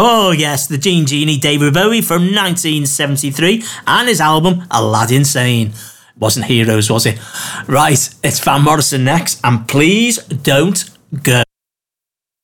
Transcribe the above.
Oh yes, the Gene Genie, David Bowie from 1973 and his album Aladdin Sane. Wasn't Heroes, was it? Right, it's Van Morrison next, and please don't go.